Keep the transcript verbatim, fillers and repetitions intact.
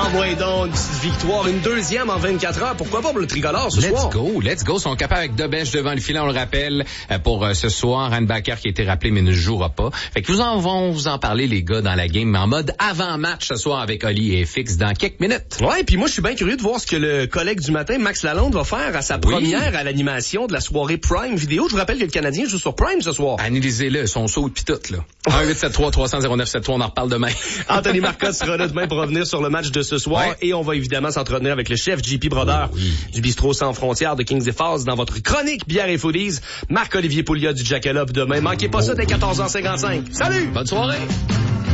ouais, donc, une petite victoire, une deuxième en vingt-quatre heures. Pourquoi pas pour le tricolore ce let's soir? Let's go, let's go. Ils sont capables avec Dobèche devant le filet, on le rappelle, pour euh, ce soir. Randbacker qui a été rappelé mais ne jouera pas. Fait que vous en vont vous en parler, les gars, dans la game, mais en mode avant-match ce soir avec Oli et Fix dans quelques minutes. Ouais, puis moi, je suis bien curieux de voir ce que le collègue du matin, Max Lalonde, va faire à sa oui. première à l'animation de la soirée Prime Vidéo. Je vous rappelle que le Canadien joue sur Prime ce soir. Analysez-le, son saut pis tout, là. un huit sept trois trois cents zéro neuf sept trois, on en reparle demain. Anthony Marcotte sera là demain pour revenir sur le match de ce soir. Ouais. Et on va évidemment s'entretenir avec le chef J P Brodeur oh, oui. du Bistrot Sans Frontières de Kings et Falls dans votre chronique Bière et Foodies. Marc-Olivier Pouliot du Jackalope demain. Manquez pas oh, ça dès quatorze heures cinquante-cinq. Salut! Bonne soirée!